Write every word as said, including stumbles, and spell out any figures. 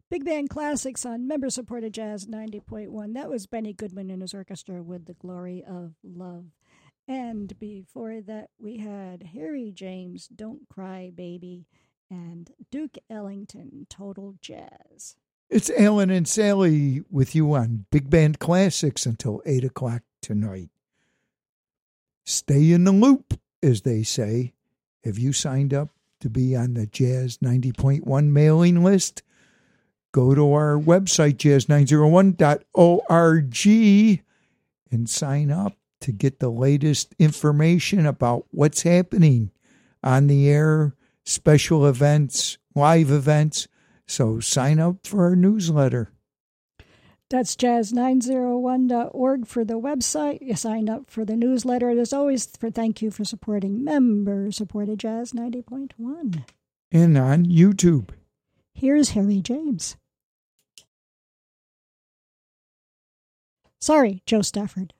Big Band Classics on member-supported Jazz ninety point one. That was Benny Goodman and his orchestra with The Glory of Love. And before that, we had Harry James, Don't Cry Baby, and Duke Ellington, Total Jazz. It's Alan and Sally with you on Big Band Classics until eight o'clock tonight. Stay in the loop, as they say. Have you signed up to be on the Jazz ninety point one mailing list? Go to our website, jazz nine oh one dot org, and sign up to get the latest information about what's happening on the air, special events, live events. So sign up for our newsletter. That's jazz nine oh one dot org for the website. You sign up for the newsletter. As always, for thank you for supporting member-supported Jazz ninety point one. And on YouTube. Here's Harry James. Sorry, Joe Stafford.